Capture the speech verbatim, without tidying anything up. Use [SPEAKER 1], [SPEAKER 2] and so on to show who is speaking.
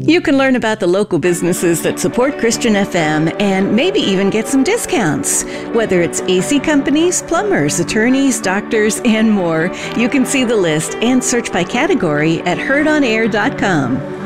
[SPEAKER 1] You can learn about the local businesses that support Christian F M and maybe even get some discounts. Whether it's A C companies, plumbers, attorneys, doctors, and more, you can see the list and search by category at heard on air dot com.